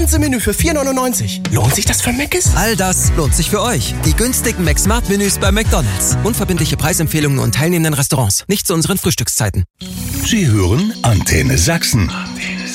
ganze Menü für 4,99. Lohnt sich das für Mc's? All das lohnt sich für euch. Die günstigen McSmart-Menüs bei McDonald's. Unverbindliche Preisempfehlungen und teilnehmenden Restaurants. Nicht zu unseren Frühstückszeiten. Sie hören Antenne Sachsen.